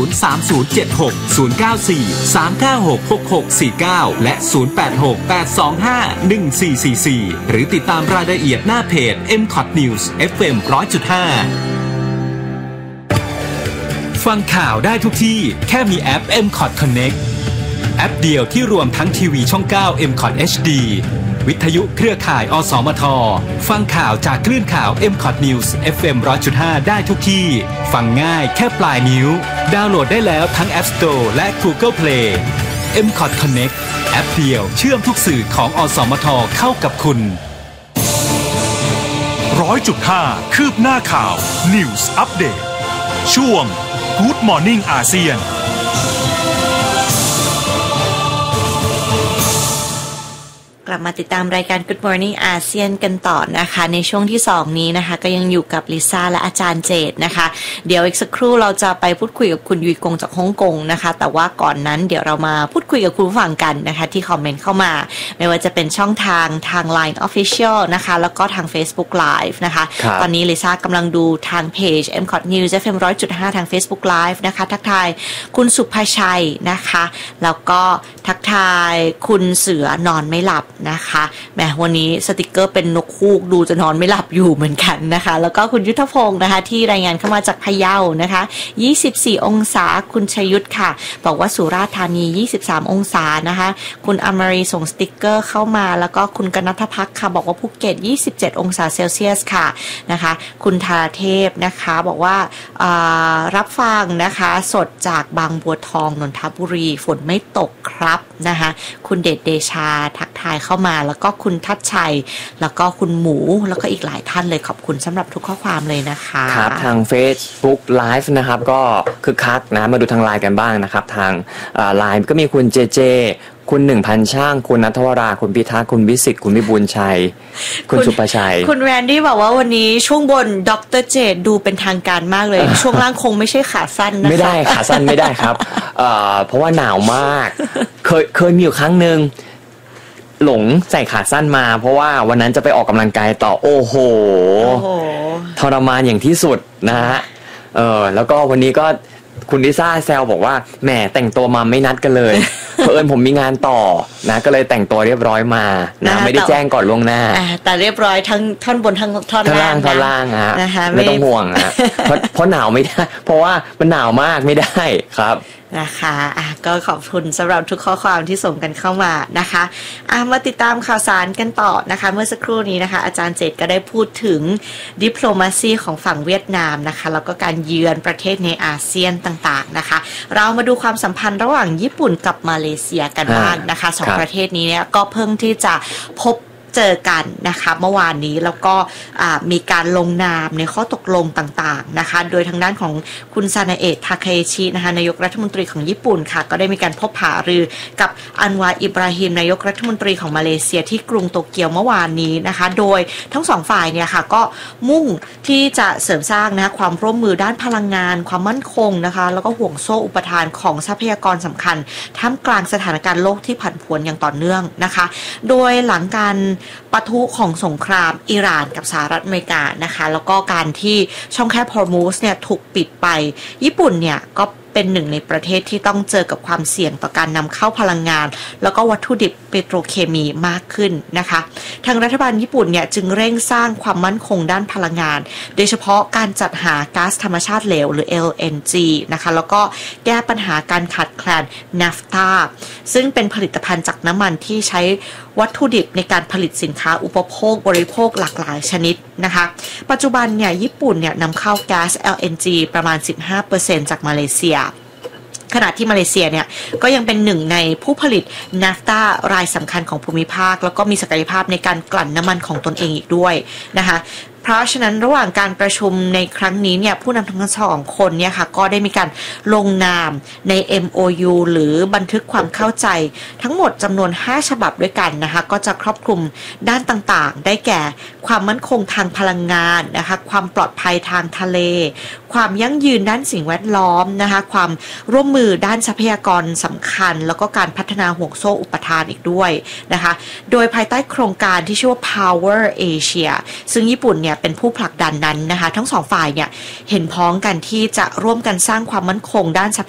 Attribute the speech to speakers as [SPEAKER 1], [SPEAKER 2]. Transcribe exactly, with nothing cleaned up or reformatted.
[SPEAKER 1] นย์ สาม ศูนย์ เจ็ด หก ศูนย์ เก้า สี่ สาม เก้า หก หก หก สี่ เก้าและ ศูนย์ แปด หก แปด สอง ห้า หนึ่ง สี่ สี่ สี่ หรือติดตามรายละเอียดหน้าเพจ เอ็ม คอท News เอฟ เอ็ม หนึ่งร้อยจุดห้า ฟังข่าวได้ทุกที่แค่มีแอป เอ็ม คอท Connect แอปเดียวที่รวมทั้งทีวีช่อง เก้า เอ็ม คอท เอช ดี วิทยุเครือข่าย อสมท ฟังข่าวจากคลื่นข่าว เอ็ม คอท News เอฟ เอ็ม หนึ่งร้อยจุดห้า ได้ทุกที่ฟังง่ายแค่ปลายนิ้วดาวน์โหลดได้แล้วทั้ง App Store และ Google Play เอ็ม คอท Connect แอปเดียวเชื่อมทุกสื่อของอสมทเข้ากับคุณ
[SPEAKER 2] หนึ่งร้อยจุดห้า คืบหน้าข่าว News Update ช่วง Good Morning อาเซียน
[SPEAKER 3] กลับมาติดตามรายการ Good Morning อาเซียนกันต่อนะคะในช่วงที่สองนี้นะคะก็ยังอยู่กับลิซ่าและอาจารย์เจตนะคะเดี๋ยวอีกสักครู่เราจะไปพูดคุยกับคุณยุยกงจากฮ่องกงนะคะแต่ว่าก่อนนั้นเดี๋ยวเรามาพูดคุยกับคุณผู้ฟังกันนะคะที่คอมเมนต์เข้ามาไม่ว่าจะเป็นช่องทางทาง ไลน์ Official นะคะแล้วก็ทาง Facebook Live นะคะตอนนี้ลิซ่ากำลังดูทางเพจ เอ็ม คอท News เอฟ เอ็ม หนึ่งร้อยจุดห้า ทาง Facebook Live นะคะทักทายคุณสุภชัยนะคะแล้วก็ทักทายคุณเสือนอนไม่หลับนะคะแหมวันนี้สติกเกอร์เป็นนกฮูกดูจะนอนไม่หลับอยู่เหมือนกันนะคะแล้วก็คุณยุทธพงศ์นะคะที่รายงานเข้ามาจากพะเยานะคะยี่สิบสี่องศาคุณชยุทธค่ะบอกว่าสุราษฎร์ธานียี่สิบสามองศานะคะคุณอมรีส่งสติกเกอร์เข้ามาแล้วก็คุณกนัฐพักค่ะบอกว่าภูเก็ตยี่สิบเจ็ดองศาเซลเซียสค่ะนะคะคุณธาเทพนะคะบอกว่ารับฟังนะคะสดจากบางบัวทองนนทบุรีฝนไม่ตกครับนะคะคุณเดชเดชาทักทายเข้ามาแล้วก็คุณทัชชัยแล้วก็คุณหมูแล้วก็อีกหลายท่านเลยขอบคุณสำหรับทุกข้อความเลยนะคะ
[SPEAKER 4] ครับทาง Facebook Live นะครับก็คึกคักนะมาดูทางไลน์กันบ้างนะครับทางไลน์ก็มีคุณเจเจคุณหนึ่งพันช่างคุณณัฐวราคุณพิทักษ์คุณวิสิทธิ์คุณวิบูลย์ชัยคุณสุภชัย
[SPEAKER 3] คุณแรนดี้บอกว่าวันนี้ช่วงบนดรเจตดูเป็นทางการมากเลย ช่วงล่างคงไม่ใช่ขาสั้นนะคะ
[SPEAKER 4] ไม่ได้ขาสั้นไม่ได้ครับเอ่อเพราะว่าหนาวมากเคยเคยมีอยู่ครั้งนึงหลงใส่ขาสั้นมาเพราะว่าวันนั้นจะไปออกกำลังกายต่อโอ้โหทรมานอย่างที่สุดนะฮะเออแล้วก็วันนี้ก็คุณลิซ่าแซวบอกว่าแหมแต่งตัวมาไม่นัดกันเลยเผอิญผมมีงานต่อนะก็เลยแต่งตัวเรียบร้อยมานะไม่ได้แจ้งก่อนล่วงหน้า
[SPEAKER 3] แต่เรียบร้อยทั้งท่อนบนทั้งท่อนล่าง
[SPEAKER 4] ท่อนล่างฮะไม่ต้องห่วงฮะเพราะเพราะหนาวไม่ได้เพราะว่ามันหนาวมากไม่ได้ครับ
[SPEAKER 3] นะคะอ่ะก็ขอบคุณสำหรับทุกข้อความที่ส่งกันเข้ามานะคะอ่ะมาติดตามข่าวสารกันต่อนะคะเมื่อสักครู่นี้นะคะอาจารย์เจตก็ได้พูดถึงดิปโลมาซีของฝั่งเวียดนามนะคะแล้วก็การเยือนประเทศในอาเซียนต่างๆนะคะเรามาดูความสัมพันธ์ระหว่างญี่ปุ่นกับมาเลเซียกันบ้างนะคะสองประเทศนี้เนี่ยก็เพิ่งที่จะพบเจอกันนะคะเมื่อวานนี้แล้วก็มีการลงนามในข้อตกลงต่างๆนะคะโดยทางด้านของคุณซานาเอะทาเคชินะคะนายกรัฐมนตรีของญี่ปุ่นค่ะก็ได้มีการพบหารือกับอันวาอิบราฮิมนายกรัฐมนตรีของมาเลเซียที่กรุงโตเกียวเมื่อวานนี้นะคะโดยทั้งสองฝ่ายเนี่ยค่ะก็มุ่งที่จะเสริมสร้างนะความร่วมมือด้านพลังงานความมั่นคงนะคะแล้วก็ห่วงโซ่อุปทานของทรัพยากรสำคัญท่ามกลางสถานการณ์โลกที่ผันผวนอย่างต่อเนื่องนะคะโดยหลังการปะทุของสงครามอิหร่านกับสหรัฐอเมริกานะคะแล้วก็การที่ช่องแคบฮอร์มูสเนี่ยถูกปิดไปญี่ปุ่นเนี่ยก็เป็นหนึ่งในประเทศที่ต้องเจอกับความเสี่ยงต่อการนำเข้าพลังงานแล้วก็วัตถุดิบเปโตรเคมีมากขึ้นนะคะทางรัฐบาลญี่ปุ่นเนี่ยจึงเร่งสร้างความมั่นคงด้านพลังงานโดยเฉพาะการจัดหาก๊าซธรรมชาติเหลวหรือ แอล เอ็น จี นะคะแล้วก็แก้ปัญหาการขาดแคลนนาฟตาซึ่งเป็นผลิตภัณฑ์จากน้ำมันที่ใช้วัตถุดิบในการผลิตสินค้าอุปโภคบริโภคหลากหลายชนิดนะคะปัจจุบันเนี่ยญี่ปุ่นเนี่ยนำเข้าก๊าซ แอล เอ็น จี ประมาณ สิบห้าเปอร์เซ็นต์ จากมาเลเซียขณะที่มาเลเซียเนี่ยก็ยังเป็นหนึ่งในผู้ผลิตนาฟตารายสำคัญของภูมิภาคแล้วก็มีศักยภาพในการกลั่นน้ำมันของตนเองอีกด้วยนะคะเพราะฉะนั้นระหว่างการประชุมในครั้งนี้เนี่ยผู้นำทั้งสองคนเนี่ยค่ะก็ได้มีการลงนามใน เอ็ม โอ ยู หรือบันทึกความเข้าใจทั้งหมดจำนวนห้าฉบับด้วยกันนะคะก็จะครอบคลุมด้านต่างๆได้แก่ความมั่นคงทางพลังงานนะคะความปลอดภัยทางทะเลความยั่งยืนด้านสิ่งแวดล้อมนะคะความร่วมมือด้านทรัพยากรสำคัญแล้วก็การพัฒนาห่วงโซ่อุปทานอีกด้วยนะคะโดยภายใต้โครงการที่ชื่อว่า Power Asia ซึ่งญี่ปุ่นเนี่ยเป็นผู้ผลักดันนั้นนะคะทั้งสองฝ่ายเนี่ยเห็นพ้องกันที่จะร่วมกันสร้างความมั่นคงด้านทรัพ